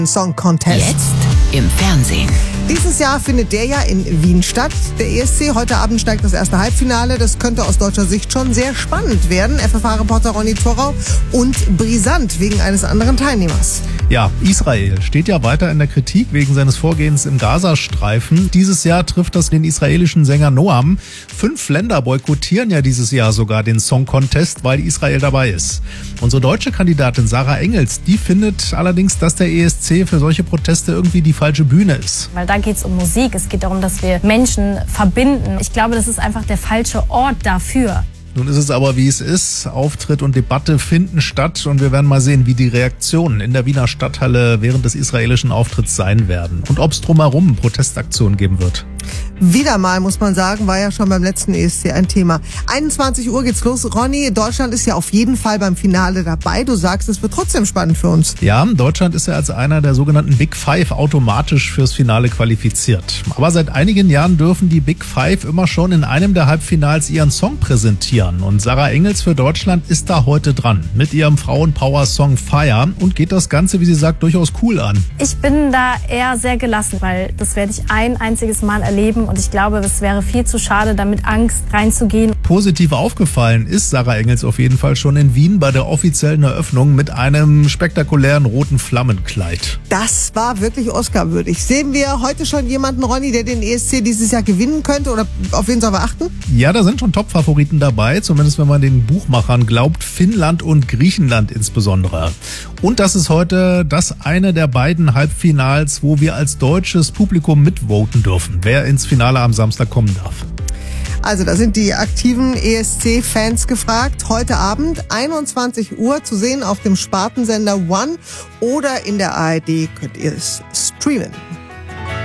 Song Contest. Jetzt im Fernsehen. Dieses Jahr findet der ja in Wien statt, der ESC. Heute Abend steigt das erste Halbfinale. Das könnte aus deutscher Sicht schon sehr spannend werden. FFH-Reporter Ronny Thorau und brisant wegen eines anderen Teilnehmers. Ja, Israel steht ja weiter in der Kritik wegen seines Vorgehens im Gazastreifen. Dieses Jahr trifft das den israelischen Sänger Noam. 5 Länder boykottieren ja dieses Jahr sogar den Song Contest, weil Israel dabei ist. Unsere deutsche Kandidatin Sarah Engels, die findet allerdings, dass der ESC für solche Proteste irgendwie die falsche Bühne ist. Weil da geht es um Musik, es geht darum, dass wir Menschen verbinden. Ich glaube, das ist einfach der falsche Ort dafür. Nun ist es aber, wie es ist. Auftritt und Debatte finden statt und wir werden mal sehen, wie die Reaktionen in der Wiener Stadthalle während des israelischen Auftritts sein werden und ob es drumherum Protestaktionen geben wird. Wieder mal, muss man sagen, war ja schon beim letzten ESC ein Thema. 21 Uhr geht's los. Ronny, Deutschland ist ja auf jeden Fall beim Finale dabei. Du sagst, es wird trotzdem spannend für uns. Ja, Deutschland ist ja als einer der sogenannten Big Five automatisch fürs Finale qualifiziert. Aber seit einigen Jahren dürfen die Big Five immer schon in einem der Halbfinals ihren Song präsentieren. Und Sarah Engels für Deutschland ist da heute dran mit ihrem Frauenpower-Song Fire und geht das Ganze, wie sie sagt, durchaus cool an. Ich bin da eher sehr gelassen, weil das werde ich ein einziges Mal erleben und ich glaube, es wäre viel zu schade, da mit Angst reinzugehen. Positiv aufgefallen ist Sarah Engels auf jeden Fall schon in Wien bei der offiziellen Eröffnung mit einem spektakulären roten Flammenkleid. Das war wirklich Oscar-würdig. Sehen wir heute schon jemanden, Ronny, der den ESC dieses Jahr gewinnen könnte oder auf wen soll wir achten? Ja, da sind schon Top-Favoriten dabei, zumindest wenn man den Buchmachern glaubt, Finnland und Griechenland insbesondere. Und das ist heute das eine der beiden Halbfinals, wo wir als deutsches Publikum mitvoten dürfen, wer ins Finale am Samstag kommen darf. Also da sind die aktiven ESC-Fans gefragt. Heute Abend 21 Uhr zu sehen auf dem Spartensender One oder in der ARD könnt ihr es streamen.